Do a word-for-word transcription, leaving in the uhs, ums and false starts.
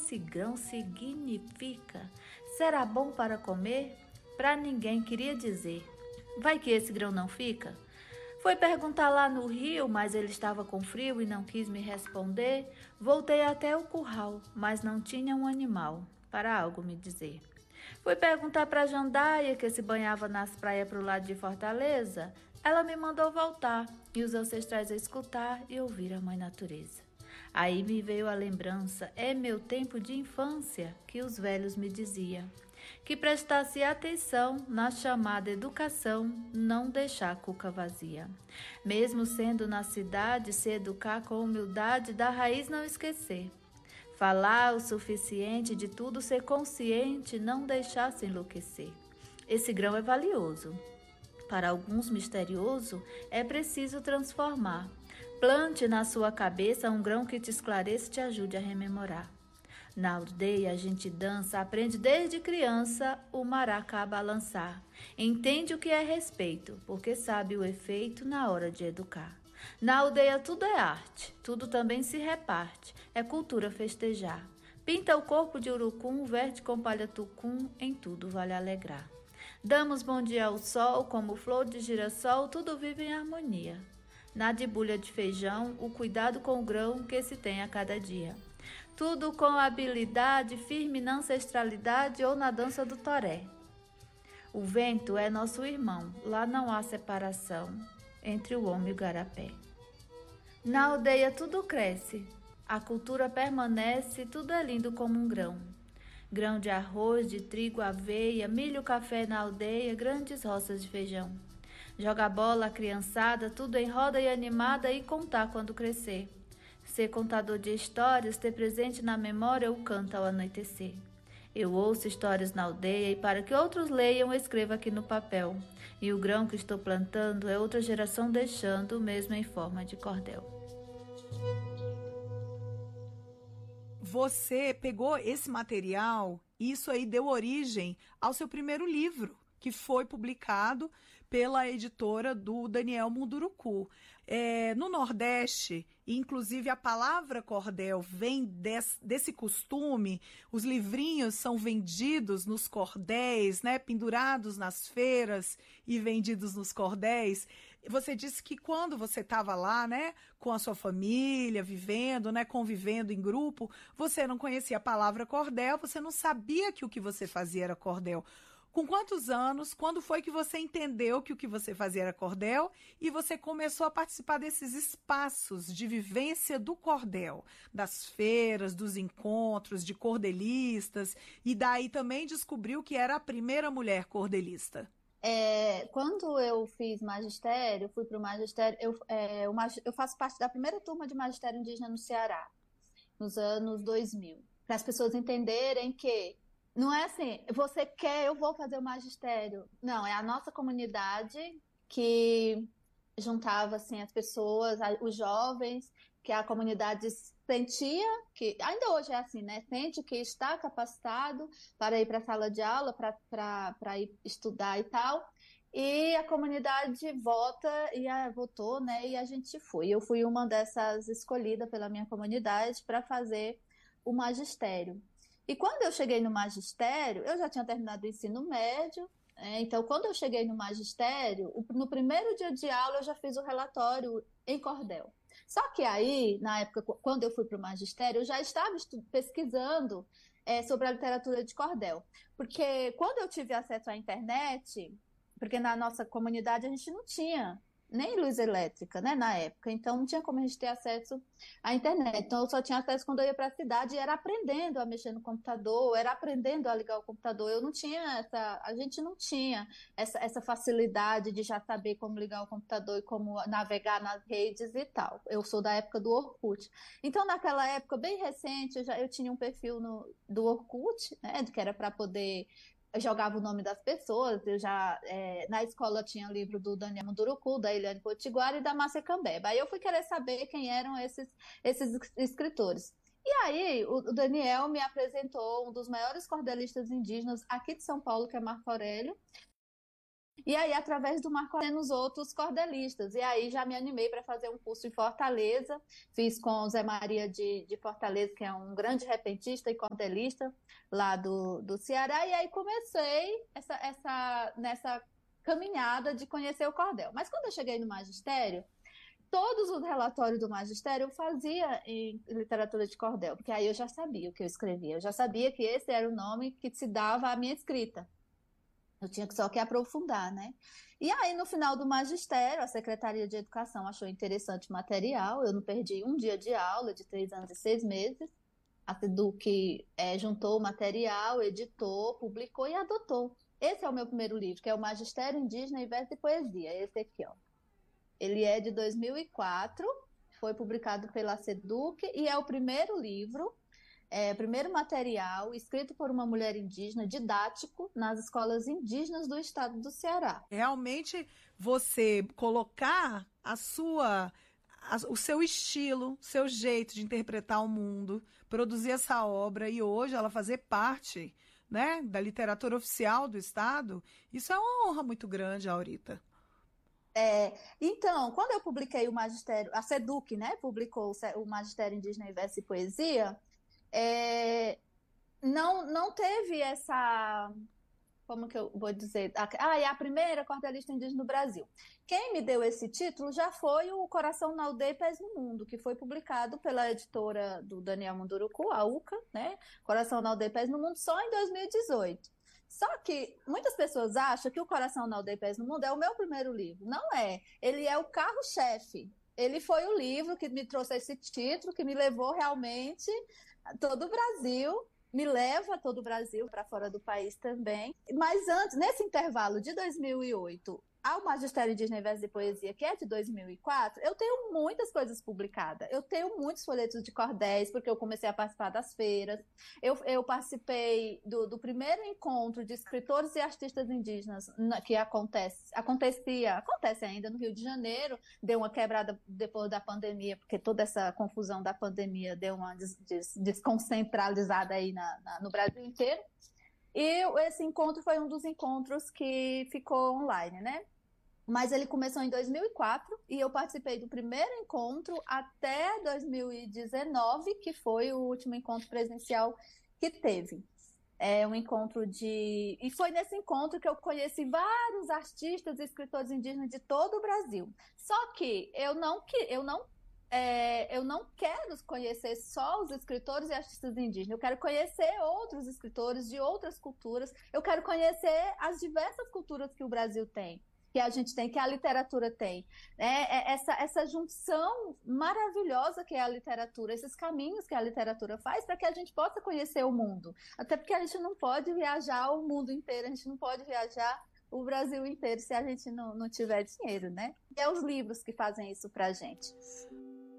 esse grão significa? Será bom para comer? Pra ninguém queria dizer. Vai que esse grão não fica? Foi perguntar lá no rio, mas ele estava com frio e não quis me responder. Voltei até o curral, mas não tinha um animal para algo me dizer. Fui perguntar para a Jandaia, que se banhava nas praias pro lado de Fortaleza. Ela me mandou voltar e os ancestrais a escutar e ouvir a mãe natureza. Aí me veio a lembrança, é meu tempo de infância, que os velhos me diziam, que prestasse atenção na chamada educação, não deixar a cuca vazia. Mesmo sendo na cidade, se educar com humildade, da raiz não esquecer. Falar o suficiente, de tudo ser consciente, não deixar se enlouquecer. Esse grão é valioso. Para alguns misterioso, é preciso transformar. Plante na sua cabeça um grão que te esclareça e te ajude a rememorar. Na aldeia a gente dança, aprende desde criança o maracá a balançar. Entende o que é respeito, porque sabe o efeito na hora de educar. Na aldeia tudo é arte, tudo também se reparte, é cultura festejar. Pinta o corpo de urucum, verte com palha tucum, em tudo vale alegrar. Damos bom dia ao sol, como flor de girassol, tudo vive em harmonia. Na debulha de feijão, o cuidado com o grão que se tem a cada dia. Tudo com habilidade, firme na ancestralidade ou na dança do toré. O vento é nosso irmão, lá não há separação entre o homem e o garapé. Na aldeia tudo cresce, a cultura permanece, tudo é lindo como um grão. Grão de arroz, de trigo, aveia, milho, café na aldeia, grandes roças de feijão. Joga bola, a criançada, tudo em roda e animada e contar quando crescer. Ser contador de histórias, ter presente na memória o canto ao anoitecer. Eu ouço histórias na aldeia e para que outros leiam, escrevo aqui no papel. E o grão que estou plantando é outra geração deixando, mesmo em forma de cordel. Você pegou esse material e isso aí deu origem ao seu primeiro livro, que foi publicado pela editora do Daniel Munduruku. É, no Nordeste, inclusive a palavra cordel vem des, desse costume, os livrinhos são vendidos nos cordéis, né, pendurados nas feiras e vendidos nos cordéis. Você disse que quando você estava lá, né, com a sua família, vivendo, né, convivendo em grupo, você não conhecia a palavra cordel, você não sabia que o que você fazia era cordel. Com quantos anos, quando foi que você entendeu que o que você fazia era cordel e você começou a participar desses espaços de vivência do cordel, das feiras, dos encontros de cordelistas, e daí também descobriu que era a primeira mulher cordelista? É, quando eu fiz magistério, fui para o magistério, eu, é, o mag- eu faço parte da primeira turma de magistério indígena no Ceará, nos anos dois mil, para as pessoas entenderem que não é assim, você quer, eu vou fazer o magistério. Não, é a nossa comunidade que juntava assim as pessoas, a- os jovens, que a comunidade sentia que, ainda hoje é assim, né? Sente que está capacitado para ir para a sala de aula, para para ir estudar e tal. E a comunidade vota e a, votou, né? E a gente foi. Eu fui uma dessas escolhida pela minha comunidade para fazer o magistério. E quando eu cheguei no magistério, eu já tinha terminado o ensino médio, é, então quando eu cheguei no magistério, o- no primeiro dia de aula eu já fiz o relatório em cordel. Só que aí, na época, qu- quando eu fui para o magistério, eu já estava estu- pesquisando, é, sobre a literatura de cordel. Porque quando eu tive acesso à internet, porque na nossa comunidade a gente não tinha nem luz elétrica, né, na época, então não tinha como a gente ter acesso à internet. Então eu só tinha acesso quando eu ia para a cidade e era aprendendo a mexer no computador, era aprendendo a ligar o computador. Eu não tinha essa, a gente não tinha essa, essa facilidade de já saber como ligar o computador e como navegar nas redes e tal. Eu sou da época do Orkut. Então naquela época bem recente, eu já eu tinha um perfil no, do Orkut, né, que era para poder eu jogava o nome das pessoas, eu já, é, na escola tinha livro do Daniel Munduruku, da Eliane Potiguara e da Márcia Cambeba. Aí eu fui querer saber quem eram esses, esses escritores. E aí o, o Daniel me apresentou um dos maiores cordelistas indígenas aqui de São Paulo, que é Marco Aurélio, E aí, através do Marco Aurélio, os outros cordelistas. E aí, já me animei para fazer um curso em Fortaleza. Fiz com o Zé Maria de, de Fortaleza, que é um grande repentista e cordelista lá do, do Ceará. E aí, comecei essa, essa, nessa caminhada de conhecer o cordel. Mas quando eu cheguei no magistério, todos os relatórios do magistério eu fazia em literatura de cordel, porque aí eu já sabia o que eu escrevia. Eu já sabia que esse era o nome que se dava à minha escrita. Eu tinha só que aprofundar, né? E aí, no final do magistério, a Secretaria de Educação achou interessante o material. Eu não perdi um dia de aula, de três anos e seis meses. A SEDUC é, juntou o material, editou, publicou e adotou. Esse é o meu primeiro livro, que é o Magistério Indígena em Verso e Poesia. Esse aqui, ó. Ele é de dois mil e quatro, foi publicado pela SEDUC e é o primeiro livro, é, primeiro material escrito por uma mulher indígena, didático, nas escolas indígenas do estado do Ceará. Realmente, você colocar a sua, a, o seu estilo, seu jeito de interpretar o mundo, produzir essa obra e hoje ela fazer parte, né, da literatura oficial do estado, isso é uma honra muito grande, Aurita. É, então, quando eu publiquei o Magistério, a SEDUC, né, publicou o Magistério Indígena em Verso e Poesia, é, não, não teve essa, como que eu vou dizer, ah, é a primeira cordelista indígena do Brasil. Quem me deu esse título já foi o Coração na Aldeia e Pés no Mundo, que foi publicado pela editora do Daniel Munduruku, a UCA, né, Coração na Aldeia e Pés no Mundo, só em dois mil e dezoito. Só que muitas pessoas acham que o Coração na Aldeia e Pés no Mundo é o meu primeiro livro. Não é. Ele é o carro-chefe. Ele foi o livro que me trouxe esse título, que me levou realmente a todo o Brasil, me leva a todo o Brasil, para fora do país também. Mas antes, nesse intervalo de dois mil e oito ao Magistério Indígena em Verso e Poesia, que é de dois mil e quatro, eu tenho muitas coisas publicadas. Eu tenho muitos folhetos de cordéis, porque eu comecei a participar das feiras. Eu, eu participei do, do primeiro encontro de escritores e artistas indígenas que acontece, acontecia, acontece ainda no Rio de Janeiro. Deu uma quebrada depois da pandemia, porque toda essa confusão da pandemia deu uma des, des, desconcentralizada aí na, na, no Brasil inteiro. E esse encontro foi um dos encontros que ficou online, né? Mas ele começou em dois mil e quatro e eu participei do primeiro encontro até dois mil e dezenove, que foi o último encontro presencial que teve. É um encontro de... E foi nesse encontro que eu conheci vários artistas e escritores indígenas de todo o Brasil. Só que eu não... Eu não É, eu não quero conhecer só os escritores e artistas indígenas, eu quero conhecer outros escritores de outras culturas, eu quero conhecer as diversas culturas que o Brasil tem, que a gente tem, que a literatura tem. É, essa, essa junção maravilhosa que é a literatura, esses caminhos que a literatura faz para que a gente possa conhecer o mundo. Até porque a gente não pode viajar o mundo inteiro, a gente não pode viajar o Brasil inteiro se a gente não, não tiver dinheiro, né? É os livros que fazem isso pra gente.